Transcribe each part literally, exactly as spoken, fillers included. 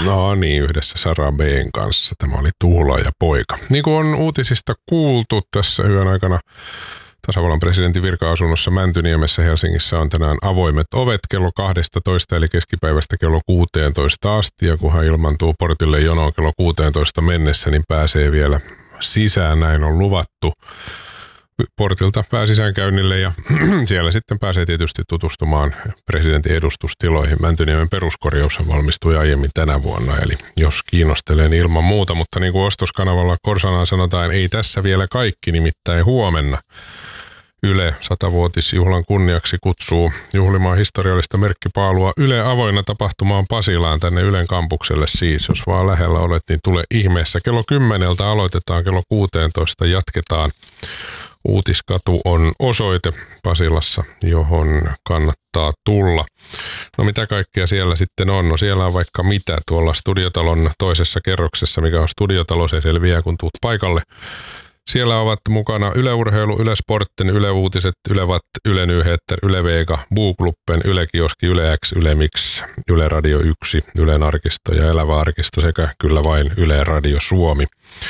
No niin, yhdessä Sara B:n kanssa. Tämä oli Tuhla ja poika. Niin kuin on uutisista kuultu tässä yön aikana, tasavallan presidentin virka-asunnossa Mäntyniemessä Helsingissä on tänään avoimet ovet kello kaksitoista eli keskipäivästä kello kuusitoista asti. Ja kun hän ilmaantuu portille jonoon kello kuusitoista mennessä, niin pääsee vielä sisään. Näin on luvattu. Portilta pääsisäänkäynnille ja siellä sitten pääsee tietysti tutustumaan presidentin edustustiloihin. Mäntyniemen peruskorjaus valmistui aiemmin tänä vuonna, eli jos kiinnostelee, niin ilman muuta. Mutta niin kuin ostoskanavalla Korsanaan sanotaan, ei tässä vielä kaikki, nimittäin huomenna Yle satavuotisjuhlan kunniaksi kutsuu juhlimaan historiallista merkkipaalua Yle avoinna tapahtumaan Pasilaan tänne Ylen kampukselle siis. Jos vaan lähellä olet, niin tule ihmeessä. Kello kymmeneltä aloitetaan, kello kuusitoista jatketaan. Uutiskatu on osoite Pasilassa, johon kannattaa tulla. No mitä kaikkea siellä sitten on? No siellä on vaikka mitä tuolla studiotalon toisessa kerroksessa, mikä on studiotalo, se selviää kun tuut paikalle. Siellä ovat mukana Yle Urheilu, Yle Sportten, Yle Uutiset, Yle Vatt, Yle Nyheter, Yle Vega, Bookluppen, Yle Kioski, Yle X, Yle Mix, Yle Radio yksi, Ylen arkisto ja Elävä arkisto sekä kyllä vain Yle Radio Suomi.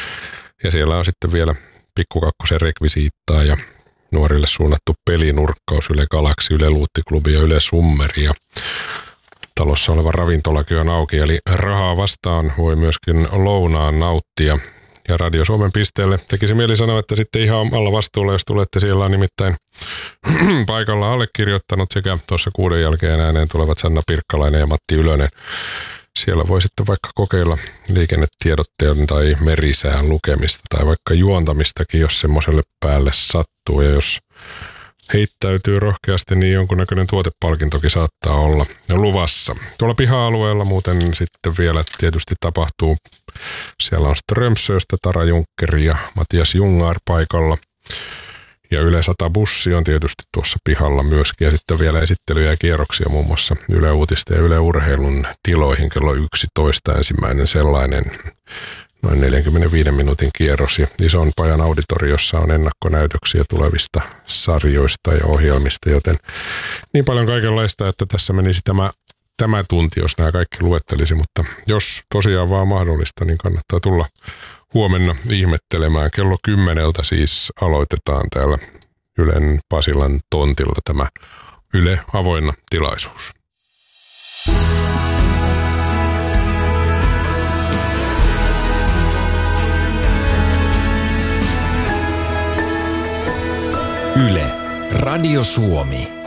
Ja siellä on sitten vielä Pikkukakkosen rekvisiittaa ja nuorille suunnattu pelinurkkaus, Yle Galaxy, Yle Luuttiklubi ja Yle Summeri. Ja talossa oleva ravintolakin on auki, eli rahaa vastaan voi myöskin lounaan nauttia. Ja Radio Suomen pisteelle tekisi mieli sanoa, että sitten ihan alla vastuulla, jos tulette, siellä on nimittäin paikalla allekirjoittanut sekä tuossa kuuden jälkeen ääneen tulevat Sanna Pirkkalainen ja Matti Ylönen. Siellä voi sitten vaikka kokeilla liikennetiedotteen tai merisään lukemista tai vaikka juontamistakin, jos semmoiselle päälle sattuu. Ja jos heittäytyy rohkeasti, niin jonkunnäköinen tuotepalkintokin saattaa olla luvassa. Tuolla piha-alueella muuten sitten vielä tietysti tapahtuu. Siellä on Strömsöstä Tara Juncker ja Matias Jungar paikalla. Ja Yle sata bussi on tietysti tuossa pihalla myöskin. Ja sitten vielä esittelyjä ja kierroksia muun muassa Yle Uutisten ja Yle Urheilun tiloihin kello yksitoista ensimmäinen sellainen noin neljänkymmenenviiden minuutin kierros. Ja ison pajan auditoriossa on ennakkonäytöksiä tulevista sarjoista ja ohjelmista, joten niin paljon kaikenlaista, että tässä menisi tämä, tämä tunti, jos nämä kaikki luettelisi. Mutta jos tosiaan vaan mahdollista, niin kannattaa tulla huomenna ihmettelemään. Kello kymmeneltä siis aloitetaan täällä Ylen Pasilan tontilla tämä Yle avoinna tilaisuus. Yle, Radio Suomi.